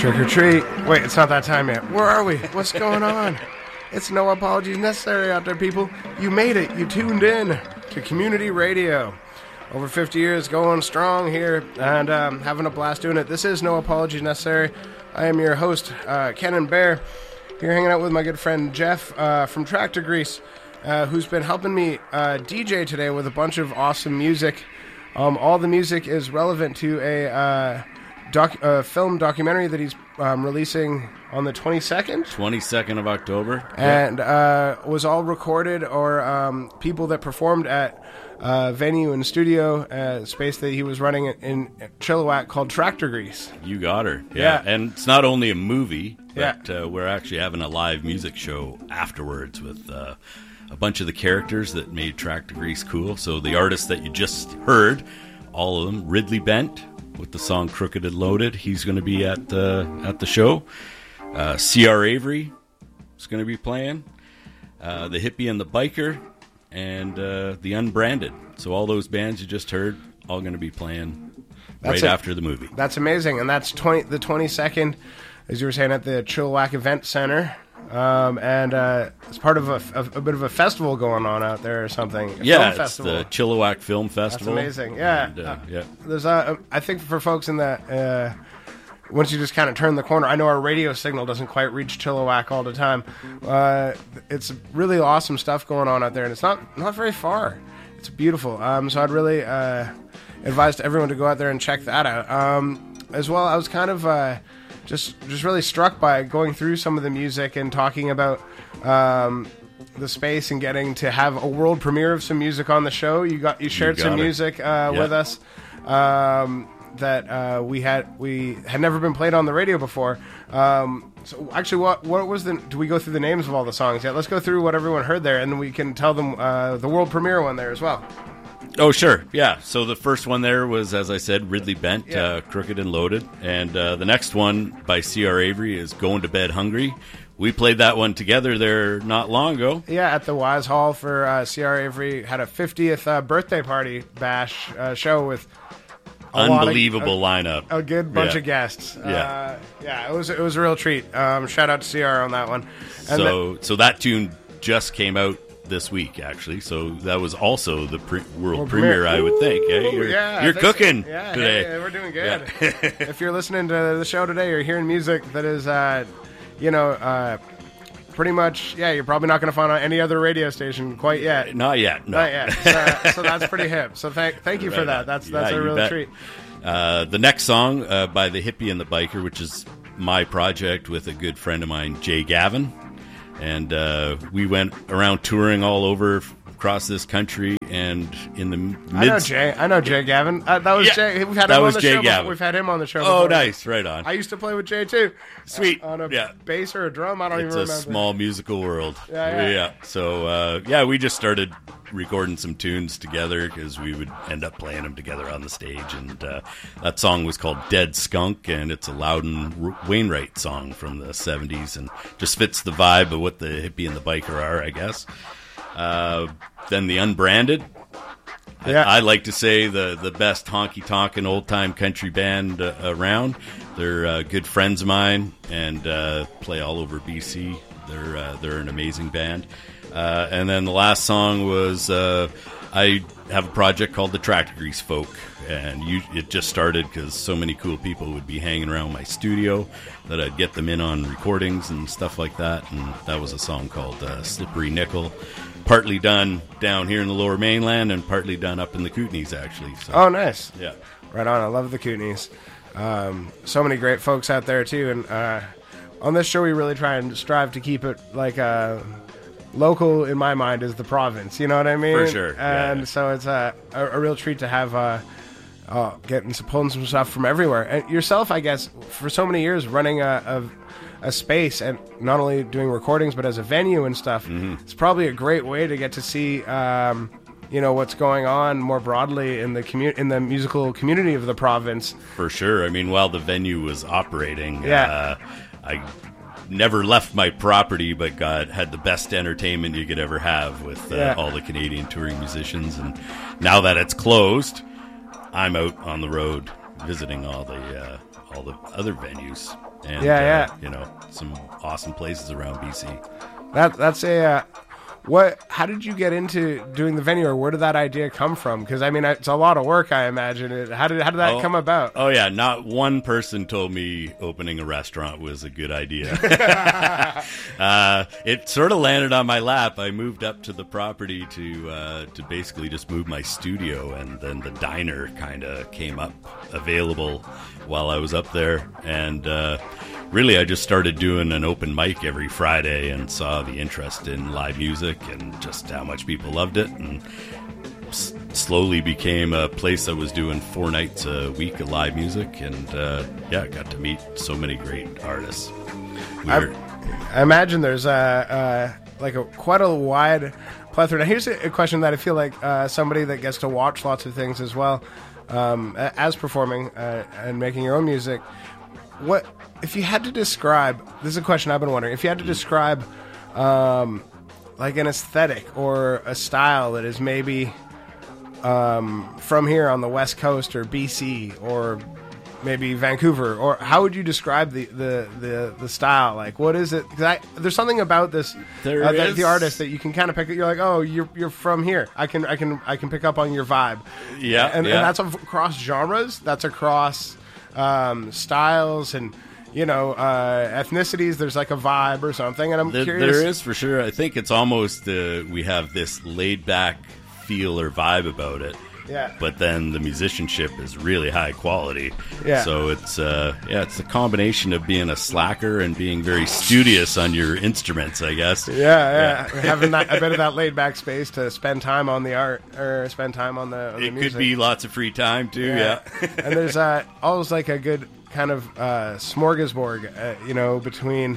Trick or treat. Wait, it's not that time yet. Where are we? What's going on? It's No Apologies Necessary out there, people. You made it. You tuned in to community radio. Over 50 years going strong here and having a blast doing it. This is No Apologies Necessary. I am your host, Ken and Bear. Here hanging out with my good friend Jeff from Tractor Grease, who's been helping me DJ today with a bunch of awesome music. All the music is relevant to a film documentary that he's releasing on the 22nd? 22nd of October. And was all recorded or people that performed at venue and studio space that he was running in Chilliwack called Tractor Grease. You got her. Yeah. And it's not only a movie, but we're actually having a live music show afterwards with a bunch of the characters that made Tractor Grease cool. So the artists that you just heard, all of them, Ridley Bent with the song Crooked and Loaded, he's going to be at the show. C.R. Avery is going to be playing. The Hippie and the Biker, and the Unbranded. So all those bands you just heard, all going to be playing after the movie. That's amazing, and that's the 22nd, as you were saying, at the Chilliwack Event Center. And it's part of a bit of a festival going on out there or something. It's the Chilliwack Film Festival. That's amazing. Yeah. There's I think for folks in that, once you just kind of turn the corner, I know our radio signal doesn't quite reach Chilliwack all the time. It's really awesome stuff going on out there, and it's not very far. It's beautiful. So I'd really advise everyone to go out there and check that out. As well, I was kind of just really struck by going through some of the music and talking about the space and getting to have a world premiere of some music on the show. You shared some music with us that we had never been played on the radio before. So actually, what was do we go through the names of all the songs yet? Let's go through what everyone heard there, and then we can tell them the world premiere one there as well. Oh, sure. Yeah. So the first one there was, as I said, Ridley Bent, Crooked and Loaded. And the next one by C.R. Avery is Going to Bed Hungry. We played that one together there not long ago. Yeah, at the Wise Hall for C.R. Avery. Had a 50th birthday party bash show with unbelievable lineup. A good bunch of guests. It was a real treat. Shout out to C.R. on that one. And so that tune just came out this week, actually, so that was also the world premiere, I would think. You're cooking today. Hey, we're doing good. If you're listening to the show today or hearing music that is, pretty much, you're probably not going to find on any other radio station quite yet. Not yet. No. Not yet. So that's pretty hip. So thank you for that. That's a real treat. The next song by the Hippie and the Biker, which is my project with a good friend of mine, Jay Gavin. And we went around touring all over across this country, and in the I know Jay Gavin. That was Jay. We've had him on the show before. We've had him on the show before. Oh, nice. Right on. I used to play with Jay, too. Sweet. On a bass or a drum. I don't even remember. It's a small musical world. Yeah. So, we just started recording some tunes together because we would end up playing them together on the stage. And that song was called Dead Skunk, and it's a Loudon Wainwright song from the 70s and just fits the vibe of what the Hippie and the Biker are, I guess. Then the Unbranded. I like to say the best honky-tonkin' old-time country band around. They're good friends of mine and play all over BC. They're an amazing band. And then the last song was I have a project called the Tractor Grease Folk, and it just started because so many cool people would be hanging around my studio that I'd get them in on recordings and stuff like that, and that was a song called Slippery Nickel, partly done down here in the Lower Mainland and partly done up in the Kootenays, actually. So, oh, nice. Yeah. Right on. I love the Kootenays. So many great folks out there, too, and on this show we really try and strive to keep it like local, in my mind, is the province. You know what I mean? For sure. And so it's a real treat to have pulling some stuff from everywhere. And yourself, I guess, for so many years running a space and not only doing recordings but as a venue and stuff, it's probably a great way to get to see what's going on more broadly in the musical community of the province. For sure. I mean, while the venue was operating, I never left my property, but had the best entertainment you could ever have with all the Canadian touring musicians. And now that it's closed, I'm out on the road visiting all the other venues. and Yeah. you know, some awesome places around BC. That's a how did you get into doing the venue, or where did that idea come from? Because I mean, it's a lot of work, I imagine. How did that come about? Oh yeah, not one person told me opening a restaurant was a good idea. It sort of landed on my lap. I moved up to the property to basically just move my studio, and then the diner kind of came up available while I was up there, and really I just started doing an open mic every Friday and saw the interest in live music and just how much people loved it, and slowly became a place that was doing 4 nights a week of live music, and I got to meet so many great artists. I imagine there's quite a wide plethora. Now, here's a question that I feel like somebody that gets to watch lots of things as well as performing and making your own music. What if you had to describe? This is a question I've been wondering. If you had to describe like an aesthetic or a style that is maybe from here on the West Coast or BC or maybe Vancouver, or how would you describe the style? Like, what is it? 'Cause there's something about this the artist that you can kind of pick. You're like, oh, you're from here. I can pick up on your vibe. Yeah, and that's across genres. That's across styles and ethnicities. There's like a vibe or something, and I'm curious. There is, for sure. I think it's almost we have this laid back feel or vibe about it. Yeah. But then the musicianship is really high quality. Yeah. So it's it's a combination of being a slacker and being very studious on your instruments, I guess. Yeah. Having a bit of that laid back space to spend time on the art or spend time on the music. It could be lots of free time too. Yeah. And there's always like a good kind of smorgasbord, between.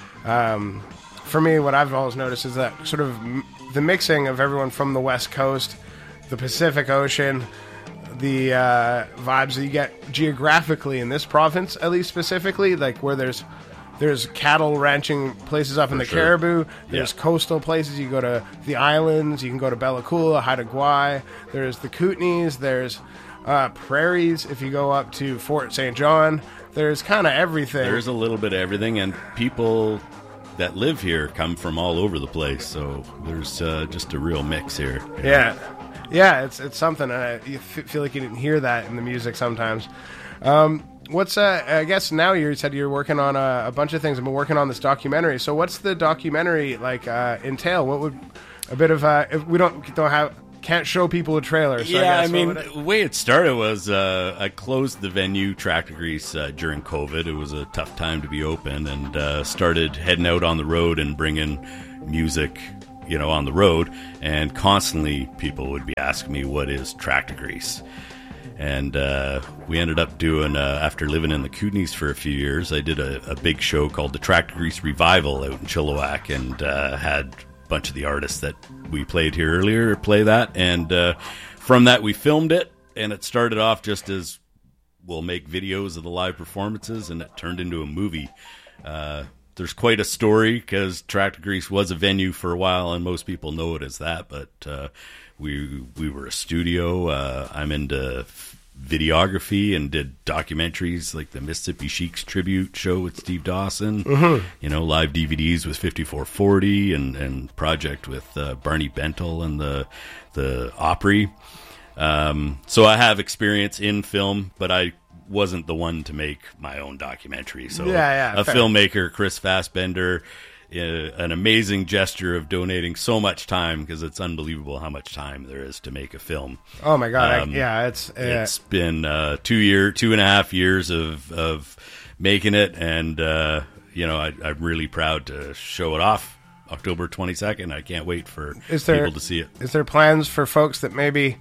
For me, what I've always noticed is that sort of the mixing of everyone from the West Coast, the Pacific Ocean, the vibes that you get geographically in this province, at least specifically, like where there's cattle ranching places up in the Caribou, there's coastal places, you go to the islands, you can go to Bella Coola, Haida Gwaii, there's the Kootenays, there's prairies if you go up to Fort St. John, there's kind of everything. There's a little bit of everything, and people that live here come from all over the place, so there's just a real mix here. Yeah, it's something. You feel like you didn't hear that in the music sometimes. What's I guess now you said you're working on a bunch of things. I've been working on this documentary. So what's the documentary like entail? What would a bit of if we can't show people a trailer? So yeah, I mean, the way it started was I closed the venue Tractor Grease during COVID. It was a tough time to be open, and started heading out on the road and bringing music on the road, and constantly people would be asking me, what is Tractor Grease? And we ended up doing, after living in the Kootenays for a few years, I did a big show called the Tractor Grease Revival out in Chilliwack, and had a bunch of the artists that we played here earlier play that, and from that we filmed it, and it started off just as we'll make videos of the live performances, and it turned into a movie. There's quite a story, because Tractor Grease was a venue for a while, and most people know it as that, but we were a studio. I'm into videography and did documentaries like the Mississippi Sheiks tribute show with Steve Dawson, live DVDs with 5440, and project with Barney Bentel and the Opry. So I have experience in film, but I wasn't the one to make my own documentary. So a filmmaker, Chris Fassbender, an amazing gesture of donating so much time, because it's unbelievable how much time there is to make a film. Oh my God. It's been 2.5 years of making it. And, I'm really proud to show it off October 22nd. I can't wait for people to see it. Is there plans for folks that maybe,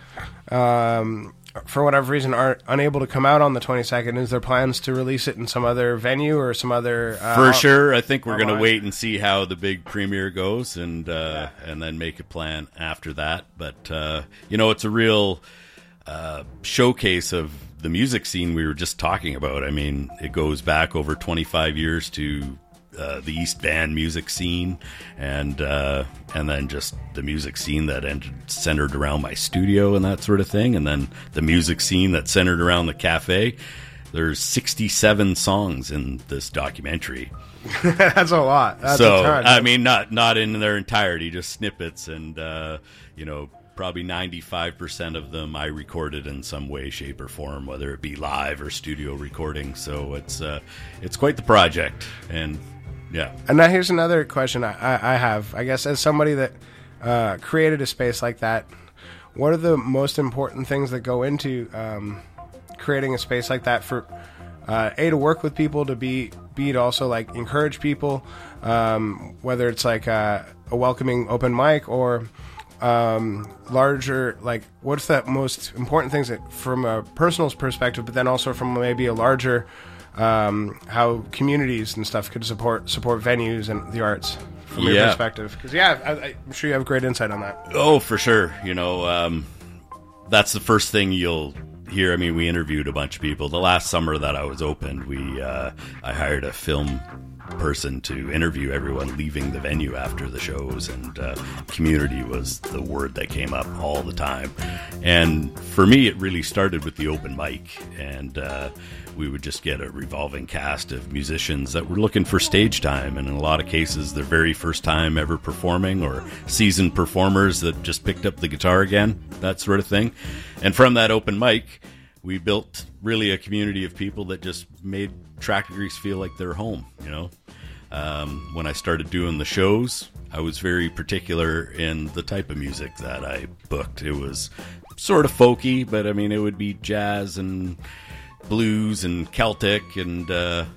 for whatever reason, are unable to come out on the 22nd? Is there plans to release it in some other venue or some other? For sure, I think we're going to wait and see how the big premiere goes, and then make a plan after that. But it's a real showcase of the music scene we were just talking about. I mean, it goes back over 25 years to the East Van music scene, and then just the music scene that centered around my studio and that sort of thing, and then the music scene that centered around the cafe. there's 67 songs in this documentary. That's a lot. That's so a ton. I mean, not in their entirety, just snippets, and probably 95% of them I recorded in some way, shape, or form, whether it be live or studio recording. So it's quite the project, and yeah. And now here's another question I have. I guess as somebody that created a space like that, what are the most important things that go into creating a space like that for to work with people, to be to also like encourage people, whether it's like a welcoming open mic or larger, like what's that most important things that from a personal perspective, but then also from maybe a larger how communities and stuff could support venues and the arts from your perspective? Because I'm sure you have great insight on that. Oh, for sure. That's the first thing you'll hear. I mean, we interviewed a bunch of people. The last summer that I was open, I hired a film person to interview everyone leaving the venue after the shows, and community was the word that came up all the time. And for me, it really started with the open mic, and we would just get a revolving cast of musicians that were looking for stage time, and in a lot of cases their very first time ever performing, or seasoned performers that just picked up the guitar again, that sort of thing. And from that open mic, we built really a community of people that just made Tractor Grease feel like their home. When I started doing the shows, I was very particular in the type of music that I booked. It was sort of folky, but I mean, it would be jazz and blues and Celtic, and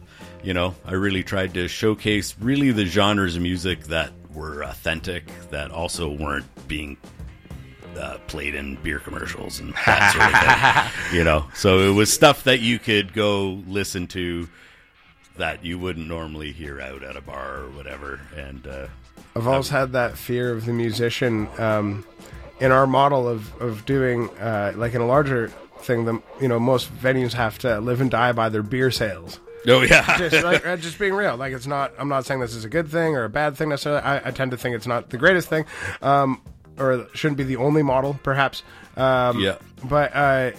I really tried to showcase really the genres of music that were authentic, that also weren't being played in beer commercials and that sort of thing. So it was stuff that you could go listen to that you wouldn't normally hear out at a bar or whatever. And I've always had that fear of the musician in our model of doing like in a larger thing. Most venues have to live and die by their beer sales. Oh yeah, just being real. Like, it's not. I'm not saying this is a good thing or a bad thing necessarily. I tend to think it's not the greatest thing, or it shouldn't be the only model, perhaps. But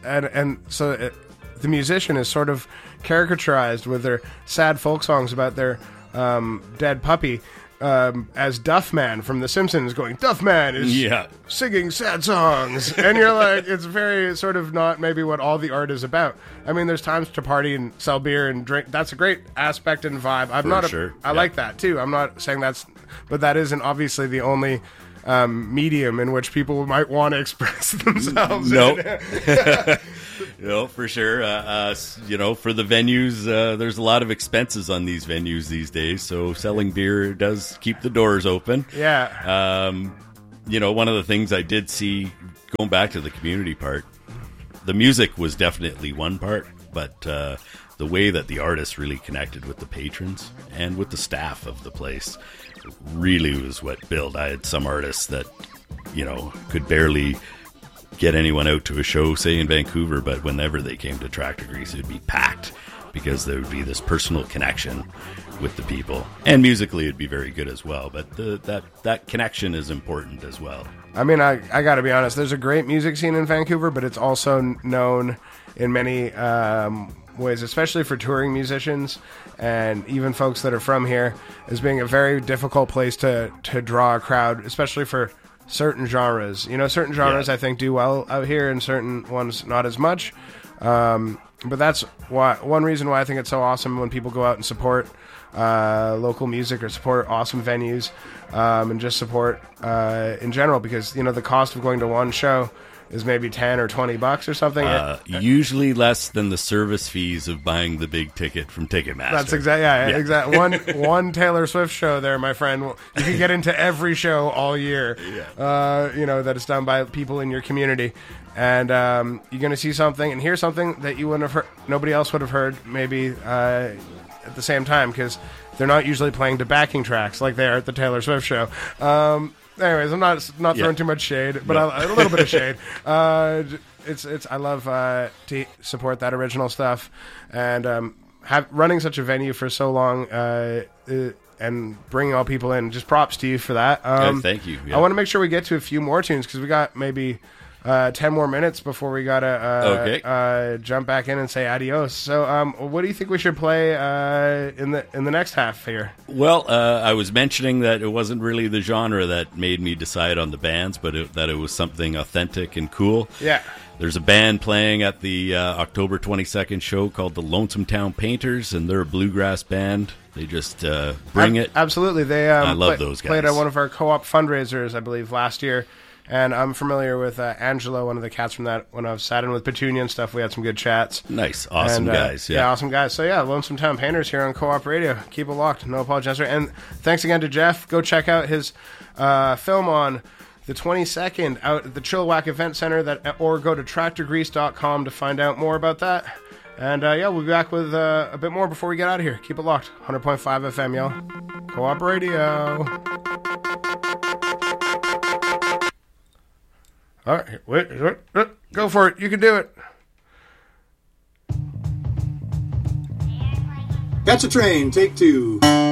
so the musician is sort of caricaturized with their sad folk songs about their dead puppy, as Duffman from The Simpsons going, Duffman is singing sad songs. And you're like, it's very sort of not maybe what all the art is about. I mean, there's times to party and sell beer and drink. That's a great aspect and vibe. I like that too. I'm not saying but that isn't obviously the only medium in which people might want to express themselves. No, for sure. For the venues, there's a lot of expenses on these venues these days, so selling beer does keep the doors open. Yeah. One of the things I did see, going back to the community part, the music was definitely one part, but the way that the artists really connected with the patrons and with the staff of the place really was what built. I had some artists that, could barely get anyone out to a show, say in Vancouver, but whenever they came to Tractor Grease, it would be packed because there would be this personal connection with the people. And musically, it'd be very good as well, but that connection is important as well. I mean, I got to be honest, there's a great music scene in Vancouver, but it's also known in many ways, especially for touring musicians and even folks that are from here, as being a very difficult place to draw a crowd, especially for certain genres. Certain genres I think do well out here, and certain ones not as much. But that's one reason why I think it's so awesome when people go out and support local music or support awesome venues, and just support in general, because the cost of going to one show is maybe $10 or $20 or something. Usually less than the service fees of buying the big ticket from Ticketmaster. That's exactly. One Taylor Swift show there, my friend. You can get into every show all year. That is done by people in your community, and you're going to see something and hear something that you wouldn't have heard. Nobody else would have heard maybe at the same time, because they're not usually playing to backing tracks like they are at the Taylor Swift show. Anyways, I'm not throwing too much shade, but a little bit of shade. It's I love to support that original stuff, and running such a venue for so long, and bringing all people in. Just props to you for that. Thank you. I want to make sure we get to a few more tunes, because we got maybe 10 more minutes before we gotta jump back in and say adios. So, what do you think we should play in the next half here? Well, I was mentioning that it wasn't really the genre that made me decide on the bands, but that it was something authentic and cool. Yeah. There's a band playing at the October 22nd show called the Lonesome Town Painters, and they're a bluegrass band. They just bring it. Absolutely. They I love those guys. Played at one of our co-op fundraisers, I believe, last year. And I'm familiar with Angelo, one of the cats from that. When I was sat in with Petunia and stuff, we had some good chats. Nice. Awesome guys. Yeah, awesome guys. So, yeah, Lonesome Town Painters here on Co-op Radio. Keep it locked. No apologies. And thanks again to Jeff. Go check out his film on the 22nd out at the Chilliwack Event Center, or go to tractorgrease.com to find out more about that. And, we'll be back with a bit more before we get out of here. Keep it locked. 100.5 FM, y'all. Co-op Radio. All right, wait, go for it. You can do it. Catch a train, take 2.